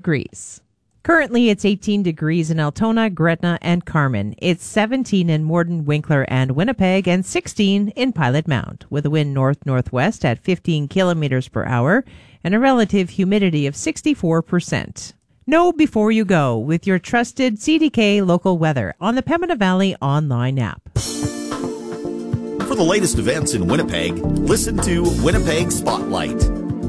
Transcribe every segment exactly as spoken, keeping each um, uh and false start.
degrees. Currently, it's eighteen degrees in Altona, Gretna, and Carmen. It's seventeen in Morden, Winkler, and Winnipeg, and sixteen in Pilot Mound, with a wind north-northwest at fifteen kilometers per hour and a relative humidity of sixty-four percent. Know before you go with your trusted C D K local weather on the Pembina Valley online app. For the latest events in Winnipeg, listen to Winnipeg Spotlight.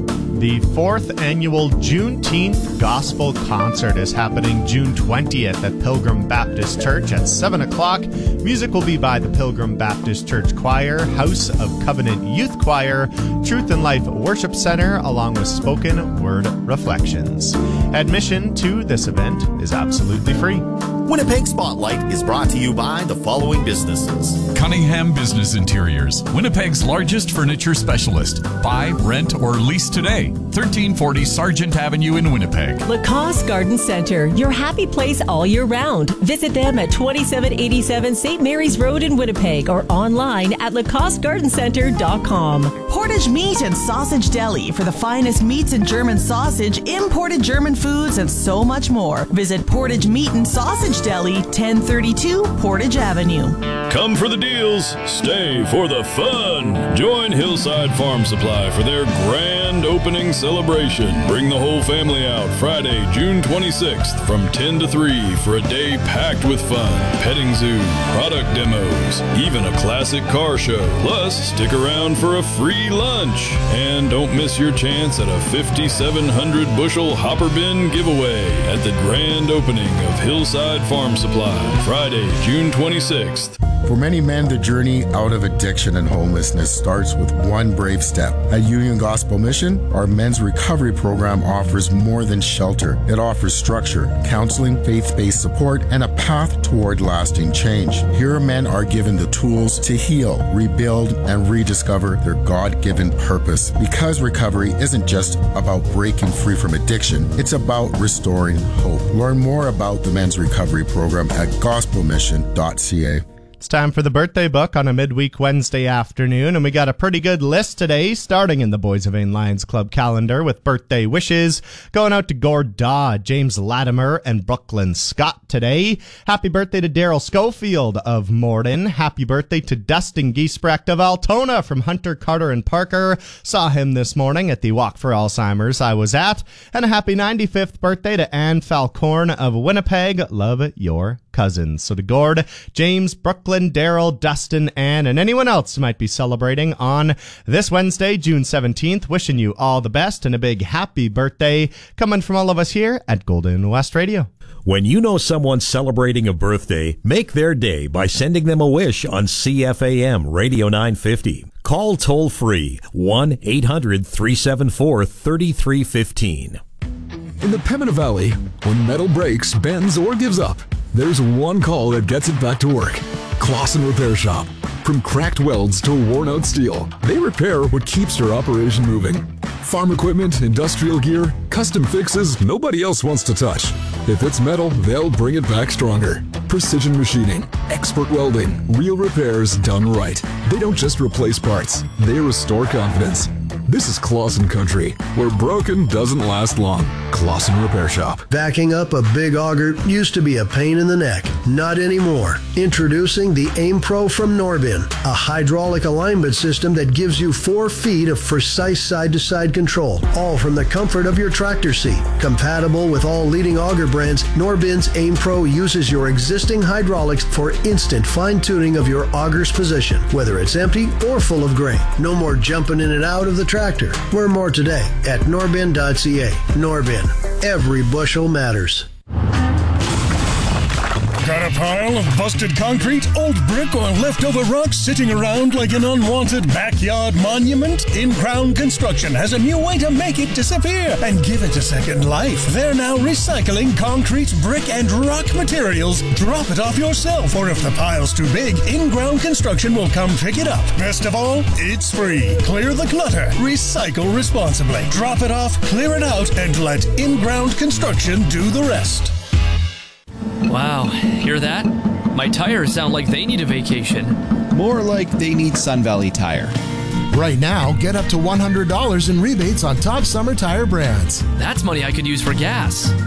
The fourth annual Juneteenth Gospel Concert is happening June twentieth at Pilgrim Baptist Church at seven o'clock. Music will be by the Pilgrim Baptist Church Choir, House of Covenant Youth Choir, Truth and Life Worship Center, along with spoken word reflections. Admission to this event is absolutely free. Winnipeg Spotlight is brought to you by the following businesses. Cunningham Business Interiors, Winnipeg's largest furniture specialist. Buy, rent, or lease today. thirteen forty Sargent Avenue in Winnipeg. Lacoste Garden Center, your happy place all year round. Visit them at twenty-seven eighty-seven Saint Mary's Road in Winnipeg or online at lacoste garden center dot com. Portage Meat and Sausage Deli for the finest meats and German sausage, imported German foods, and so much more. Visit Portage Meat and Sausage Deli, ten thirty-two Portage Avenue. Come for the deals, stay for the fun. Join Hillside Farm Supply for their grand opening celebration. Bring the whole family out Friday, June twenty-sixth from ten to three for a day packed with fun. Petting zoo, product demos, even a classic car show. Plus, stick around for a free lunch. And don't miss your chance at a fifty-seven hundred bushel hopper bin giveaway at the grand opening of Hillside Farm Supply, Friday, June twenty-sixth. For many men, the journey out of addiction and homelessness starts with one brave step. At Union Gospel Mission, our men's recovery program offers more than shelter. It offers structure, counseling, faith-based support, and a path toward lasting change. Here, men are given the tools to heal, rebuild, and rediscover their God-given purpose. Because recovery isn't just about breaking free from addiction, it's about restoring hope. Learn more about the men's recovery program at gospel mission dot c a. It's time for the birthday book on a midweek Wednesday afternoon, and we got a pretty good list today, starting in the Boys of Ain Lions Club calendar with birthday wishes going out to Gord Daw, James Latimer, and Brooklyn Scott today. Happy birthday to Daryl Schofield of Morden. Happy birthday to Dustin Giesbrecht of Altona from Hunter, Carter, and Parker. Saw him this morning at the Walk for Alzheimer's I was at. And a happy ninety-fifth birthday to Anne Falcorn of Winnipeg. Love your cousins. So to Gord, James, Brooklyn, Daryl, Dustin, Ann, and anyone else who might be celebrating on this Wednesday, June seventeenth, wishing you all the best and a big happy birthday coming from all of us here at Golden West Radio. When you know someone's celebrating a birthday, make their day by sending them a wish on C F A M Radio nine fifty. Call toll-free one eight hundred three seven four three three one five. In the Pembina Valley, when metal breaks, bends, or gives up, there's one call that gets it back to work. Clausen Repair Shop. From cracked welds to worn-out steel, they repair what keeps your operation moving. Farm equipment, industrial gear, custom fixes nobody else wants to touch. If it's metal, they'll bring it back stronger. Precision machining, expert welding, real repairs done right. They don't just replace parts, they restore confidence. This is Clausen Country, where broken doesn't last long. Clausen Repair Shop. Backing up a big auger used to be a pain in the neck. Not anymore. Introducing the Aim Pro from Norbin, a hydraulic alignment system that gives you four feet of precise side-to-side control, all from the comfort of your tractor seat. Compatible with all leading auger brands, Norbin's Aim Pro uses your existing hydraulics for instant fine-tuning of your auger's position, whether it's empty or full of grain. No more jumping in and out of the tractor. Learn more today at norbin dot c a. Norbin. Every bushel matters. Got a pile of busted concrete, old brick, or leftover rocks sitting around like an unwanted backyard monument? In-Crown Construction has a new way to make it disappear and give it a second life. They're now recycling concrete, brick, and rock materials. Drop it off yourself, or if the pile's too big, In-Ground Construction will come pick it up. Best of all, it's free. Clear the clutter. Recycle responsibly. Drop it off, clear it out, and let In-Ground Construction do the rest. Wow, hear that? My tires sound like they need a vacation. More like they need Sun Valley Tire. Right now, get up to one hundred dollars in rebates on top summer tire brands. That's money I could use for gas.